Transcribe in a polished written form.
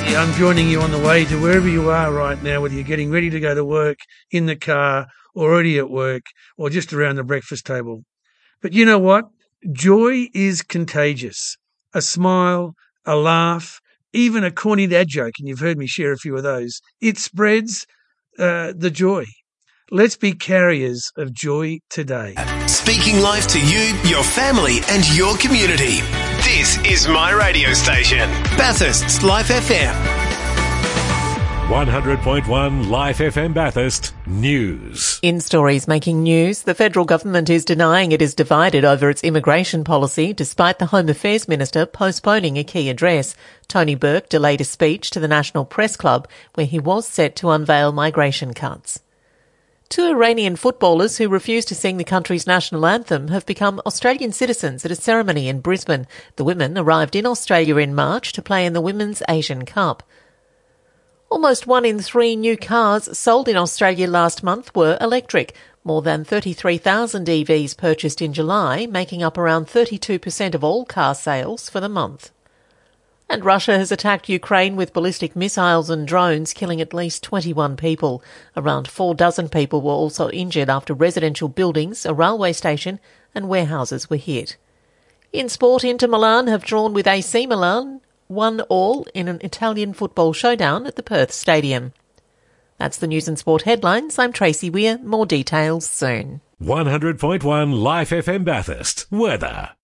Yeah, I'm joining you on the way to wherever you are right now, whether you're getting ready to go to work, in the car, already at work, or just around the breakfast table. But you know what? Joy is contagious. A smile, a laugh, even a corny dad joke, and you've heard me share a few of those. It spreads the joy. Let's be carriers of joy today. Speaking life to you, your family and your community. This is my radio station, Bathurst's Life FM. 100.1 Life FM Bathurst News. In stories making news, the federal government is denying it is divided over its immigration policy, despite the Home Affairs Minister postponing a key address. Tony Burke delayed a speech to the National Press Club, where he was set to unveil migration cuts. Two Iranian footballers who refused to sing the country's national anthem have become Australian citizens at a ceremony in Brisbane. The women arrived in Australia in March to play in the Women's Asian Cup. Almost 1 in 3 new cars sold in Australia last month were electric. More than 33,000 EVs purchased in July, making up around 32% of all car sales for the month. And Russia has attacked Ukraine with ballistic missiles and drones, killing at least 21 people. Around 4 dozen people were also injured after residential buildings, a railway station and warehouses were hit. In sport, Inter Milan have drawn with AC Milan 1-1 in an Italian football showdown at the Perth Stadium. That's the news and sport headlines. I'm Tracy Weir. More details soon. 100.1 Life FM Bathurst. Weather.